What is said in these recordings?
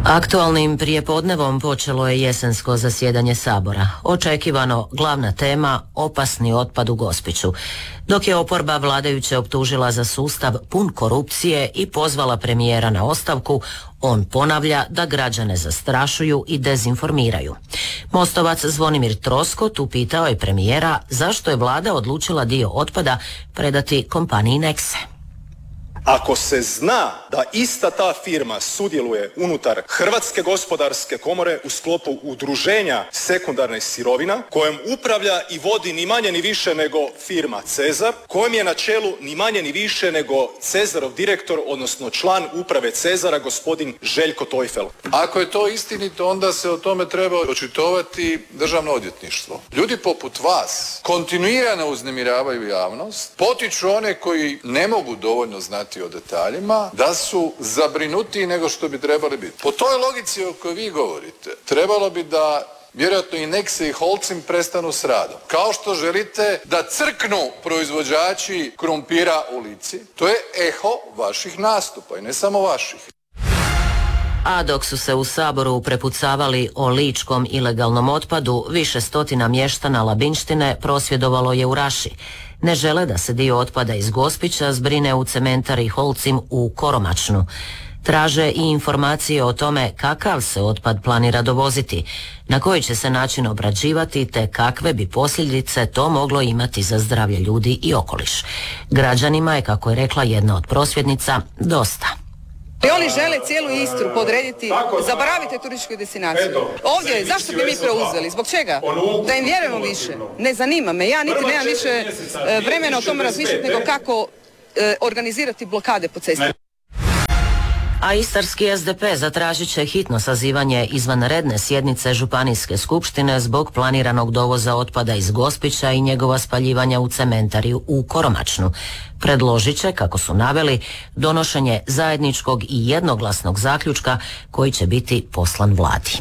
Aktualnim prijepodnevom počelo je jesensko zasjedanje Sabora. Očekivano glavna tema opasni otpad u Gospiću. Dok je oporba vladajuće optužila za sustav pun korupcije i pozvala premijera na ostavku, on ponavlja da građane zastrašuju i dezinformiraju. Mostovac Zvonimir Troskot upitao je premijera zašto je vlada odlučila dio otpada predati kompaniji Nexe. Ako se zna da ista ta firma sudjeluje unutar Hrvatske gospodarske komore u sklopu udruženja sekundarnih sirovina, kojom upravlja i vodi ni manje ni više nego firma Cezar, kojem je na čelu ni manje ni više nego Cezarov direktor, odnosno član uprave Cezara, gospodin Željko Tojfel. Ako je to istinito, onda se o tome treba očitovati Državno odvjetništvo. Ljudi poput vas kontinuirano uznemiravaju javnost, potiču one koji ne mogu dovoljno znati o detaljima, da su zabrinutiji nego što bi trebali biti. Po toj logici o kojoj vi govorite, trebalo bi da vjerojatno i Nexe i Holcim prestanu s radom. Kao što želite da crknu proizvođači krumpira u Lici, to je eho vaših nastupa i ne samo vaših. A dok su se u Saboru prepucavali o ličkom ilegalnom otpadu, više stotina mještana Labinštine prosvjedovalo je u Raši. Ne žele da se dio otpada iz Gospića zbrine u cementari Holcim u Koromačnu. Traže i informacije o tome kakav se otpad planira dovoziti, na koji će se način obrađivati te kakve bi posljedice to moglo imati za zdravlje ljudi i okoliš. Građanima je, kako je rekla jedna od prosvjednica, dosta. I oni žele cijelu Istru podrediti, zaboravite turističku destinaciju. Ovdje, zašto bi mi preuzeli? Zbog čega? Da im vjerujemo više. Ne zanima me. Ja niti nemam više vremena o tome razmišljati nego kako organizirati blokade po cesti. A istarski SDP zatražit će hitno sazivanje izvanredne sjednice Županijske skupštine zbog planiranog dovoza otpada iz Gospića i njegova spaljivanja u cementariju u Koromačnu. Predložit će, kako su naveli, donošenje zajedničkog i jednoglasnog zaključka koji će biti poslan vladi.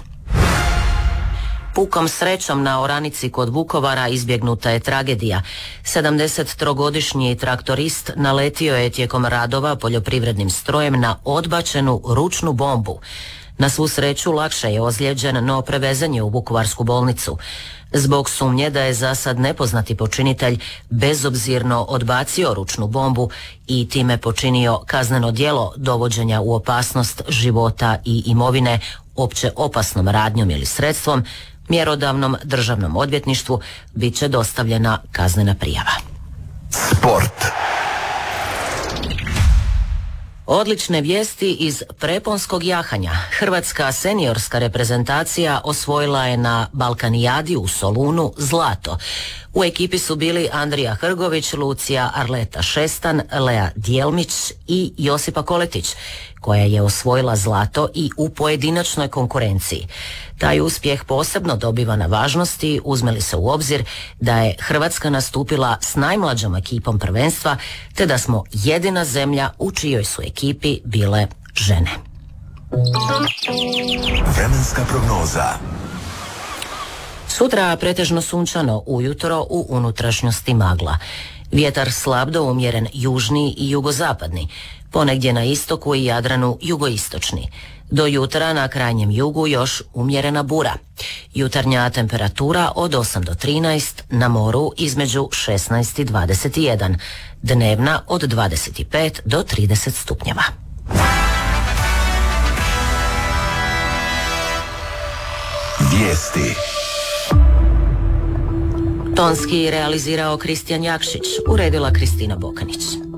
Pukom srećom na oranici kod Vukovara izbjegnuta je tragedija. 73-godišnji traktorist naletio je tijekom radova poljoprivrednim strojem na odbačenu ručnu bombu. Na svu sreću lakše je ozlijeđen, no prevezen je u vukovarsku bolnicu. Zbog sumnje da je za sad nepoznati počinitelj bezobzirno odbacio ručnu bombu i time počinio kazneno djelo dovođenja u opasnost života i imovine opće opasnom radnjom ili sredstvom, mjerodavnom državnom odvjetništvu bit će dostavljena kaznena prijava. Sport. Odlične vijesti iz preponskog jahanja. Hrvatska seniorska reprezentacija osvojila je na Balkanijadi u Solunu zlato. U ekipi su bili Andrija Hrgović, Lucija Arleta Šestan, Lea Djelmić i Josipa Koletić, koja je osvojila zlato i u pojedinačnoj konkurenciji. Taj uspjeh posebno dobiva na važnosti, uzme li se u obzir da je Hrvatska nastupila s najmlađom ekipom prvenstva, te da smo jedina zemlja u čijoj su ekipi bile žene. Vremenska prognoza. Sutra pretežno sunčano, ujutro u unutrašnjosti magla. Vjetar slab do umjeren južni i jugozapadni, ponegdje na istoku i Jadranu jugoistočni. Do jutra na krajnjem jugu još umjerena bura. Jutarnja temperatura od 8 do 13, na moru između 16 i 21, dnevna od 25 do 30 stupnjeva. Vijesti. Tonski realizirao Kristijan Jakšić, uredila Kristina Bokanić.